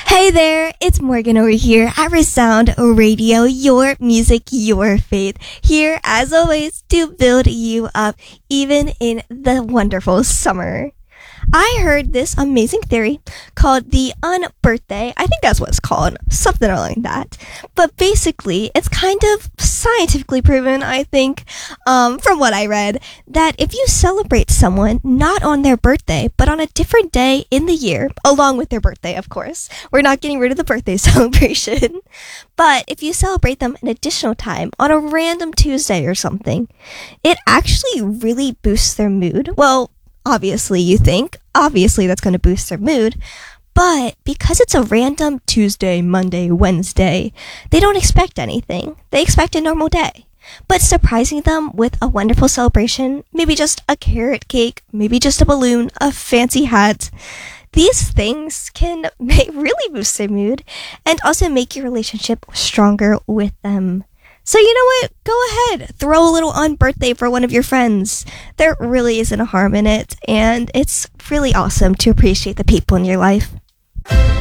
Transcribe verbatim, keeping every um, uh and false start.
Hey there, it's Morgan over here at Resound Radio, your music, your faith. Here, as always, to build you up, even in the wonderful summer. I heard this amazing theory called the unbirthday. I think that's what it's called, something like that. But basically, it's kind of scientifically proven, I think, um, from what I read, that if you celebrate someone not on their birthday, but on a different day in the year, along with their birthday, of course, we're not getting rid of the birthday celebration, but if you celebrate them an additional time on a random Tuesday or something, it actually really boosts their mood. Well, obviously, you think, obviously that's going to boost their mood, but because it's a random Tuesday, Monday, Wednesday, they don't expect anything. They expect a normal day. But surprising them with a wonderful celebration, maybe just a carrot cake, maybe just a balloon, a fancy hat, these things can make, really boost their mood and also make your relationship stronger with them. So you know what? Go ahead. Throw a little on birthday for one of your friends. There really isn't a harm in it, and it's really awesome to appreciate the people in your life.